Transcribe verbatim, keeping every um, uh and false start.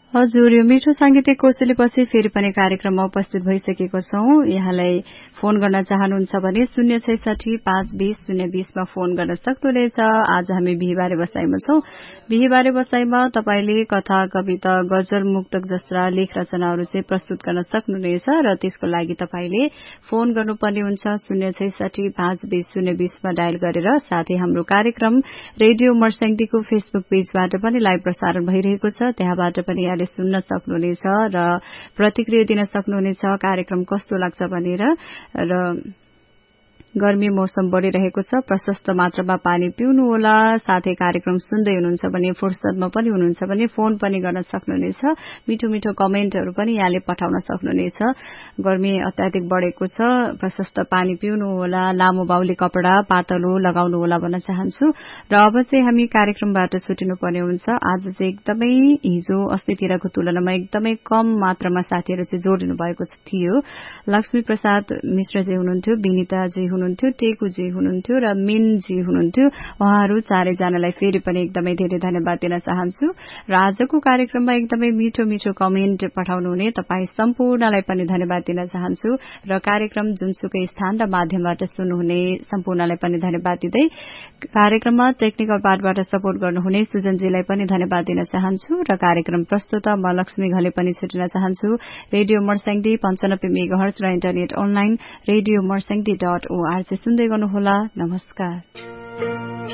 हजुर, यो मिठो सांगीतिक कोसेलीपछि फेरि पनि कार्यक्रममा उपस्थित भइसकेको छौं। यहाँलाई फोन गर्न चाहनुहुन्छ भने शून्य छैसठी पाँच बीस शून्य बीसमा फोन गर्न सक्नुहुनेछ। आज हामी बिहीबारे बसाइमा छौं। बिहीबारे बसाइमा तपाईले कथा, कविता, गजल, मुक्तक जस्ता लेख रचनाहरू चाहिँ प्रस्तुत गर्न सक्नुहुनेछ र त्यसको लागि तपाईले फोन गर्नुपर्ने हुन्छ शून्य छैसठी पाँच बीस शून्य बीसमा डायल गरेर। साथै हाम्रो कार्यक्रम रेडियो मर्स्याङदीको फेसबुक पेजबाट पनि लाइभ प्रसारण भइरहेको छ। त्यहाँबाट पनि यहाँले सुन्न सक्नुहुनेछ र प्रतिक्रिया दिन सक्नुहुनेछ कार्यक्रम कस्तो लाग्छ भनेर। र गर्मी मौसम बढ़िरहेको छ, प्रशस्त मात्रामा पानी पिउनु होला। साथै कार्यक्रम सुन्दै हुनुहुन्छ भने फुर्सदमा पनि हुनुहुन्छ भने फोन पनि गर्न सक्नुहुनेछ। मिठो मिठो कमेन्टहरू पनि यहाँले पठाउन सक्नुहुनेछ। गर्मी अत्याधिक बढ़ेको छ, प्रशस्त पानी पिउनु होला, लामो बाहुली कपड़ा पातलो लगाउनु होला भन्न चाहन्छु। र अब चाहिँ हामी कार्यक्रमबाट छुटिनु पर्ने हुन्छ। आज चाहिँ एकदमै हिजो अस्तितिरको तुलनामा एकदमै कम मात्रामा साथीहरू चाहिँ जोडिनु भएको थियो। लक्ष्मी प्रसाद मिश्रजी हुनुहुन्थ्यो, विनिताजी हुनुहुन्थ्यो, टेकुजी हुनुहुन्थ्यो र मिनजी हुनुहुन्थ्यो। उहाँहरू चारैजनालाई फेरि पनि एकदमै धेरै धन्यवाद दिन चाहन्छु। र आजको कार्यक्रममा एकदमै मिठो मिठो कमेन्ट पठाउनुहुने तपाई सम्पूर्णलाई पनि धन्यवाद दिन चाहन्छु। र कार्यक्रम जुनसुकै स्थान र माध्यमबाट सुन्नुहुने सम्पूर्णलाई पनि धन्यवाद दिँदै कार्यक्रममा टेक्निकल पार्टबाट सपोर्ट गर्नुहुने सुजनजीलाई पनि धन्यवाद दिन चाहन्छु। र कार्यक्रम प्रस्तुता म लक्ष्मी घले पनि छुटिन चाहन्छु। रेडियो मर्स्याङदी पञ्चानब्बे मेगाहर्ज र internet online radio Marsyangdi dot ORG सुन्दै गर्नुहोला। नमस्कार।